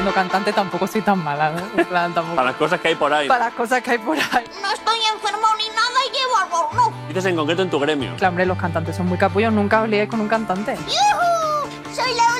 siendo cantante tampoco soy tan mala, ¿no? En plan, tampoco. Para las cosas que hay por ahí. Para las cosas que hay por ahí. No estoy enfermo ni nada y llevo albornoz. Dices en concreto en tu gremio. Claro, hombre, los cantantes son muy capullos. Nunca os liéis con un cantante. ¡Yujú! Soy la